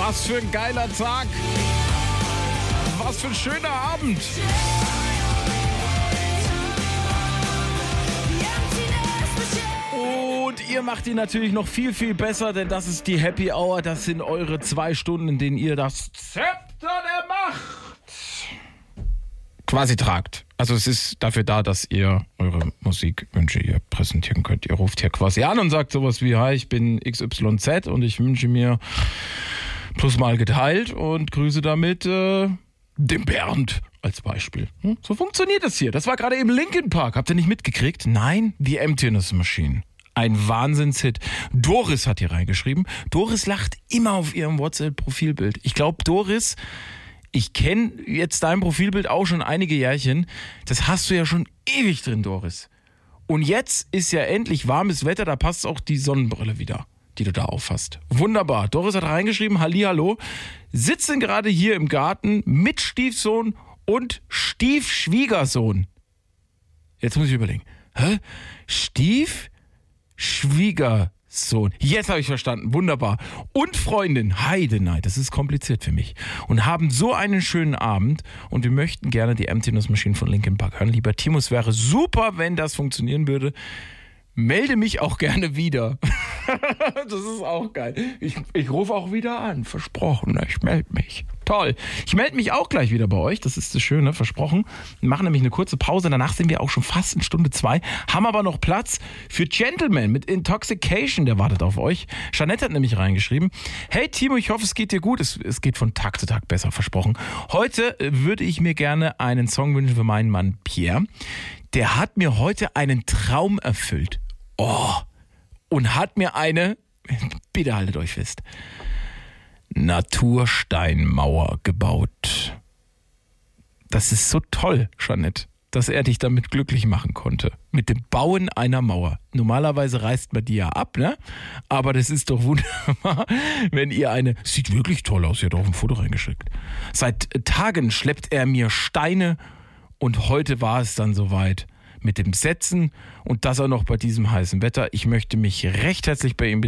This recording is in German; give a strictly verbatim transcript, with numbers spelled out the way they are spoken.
Was für ein geiler Tag. Was für ein schöner Abend. Und ihr macht ihn natürlich noch viel, viel besser, denn das ist die Happy Hour. Das sind eure zwei Stunden, in denen ihr das Zepter der Macht quasi tragt. Also es ist dafür da, dass ihr eure Musikwünsche hier präsentieren könnt. Ihr ruft hier quasi an und sagt sowas wie, hi, ich bin X Y Z und ich wünsche mir plus mal geteilt und grüße damit äh, den Bernd als Beispiel. Hm? So funktioniert das hier. Das war gerade eben Linkin Park. Habt ihr nicht mitgekriegt? Nein, The Emptiness Machine. Ein Wahnsinnshit. Doris hat hier reingeschrieben. Doris lacht immer auf ihrem WhatsApp-Profilbild. Ich glaube, Doris, ich kenne jetzt dein Profilbild auch schon einige Jährchen. Das hast du ja schon ewig drin, Doris. Und jetzt ist ja endlich warmes Wetter, da passt auch die Sonnenbrille wieder, die du da aufhast. Wunderbar. Doris hat reingeschrieben, hallihallo, sitzen gerade hier im Garten mit Stiefsohn und Stiefschwiegersohn. Jetzt muss ich überlegen. Hä? Stiefschwiegersohn. Jetzt habe ich verstanden. Wunderbar. Und Freundin. Heidenei. Das ist kompliziert für mich. Und haben so einen schönen Abend. Und wir möchten gerne die Emptiness Machine von Linkin Park hören. Lieber Timo, es wäre super, wenn das funktionieren würde. Melde mich auch gerne wieder. Das ist auch geil. Ich, ich rufe auch wieder an. Versprochen. Ich melde mich. Toll. Ich melde mich auch gleich wieder bei euch. Das ist das Schöne. Versprochen. Wir machen nämlich eine kurze Pause. Danach sind wir auch schon fast in Stunde zwei. Haben aber noch Platz für Gentleman mit Intoxication. Der wartet auf euch. Jeanette hat nämlich reingeschrieben. Hey Timo, ich hoffe, es geht dir gut. Es, es geht von Tag zu Tag besser. Versprochen. Heute würde ich mir gerne einen Song wünschen für meinen Mann Pierre. Der hat mir heute einen Traum erfüllt. Oh, und hat mir eine, bitte haltet euch fest, Natursteinmauer gebaut. Das ist so toll, Jeanette, dass er dich damit glücklich machen konnte. Mit dem Bauen einer Mauer. Normalerweise reißt man die ja ab, ne? Aber das ist doch wunderbar, wenn ihr eine... Sieht wirklich toll aus, ihr habt auch ein Foto reingeschickt. Seit Tagen schleppt er mir Steine und heute war es dann soweit. Mit dem Setzen und das auch noch bei diesem heißen Wetter. Ich möchte mich recht herzlich bei ihm bedanken.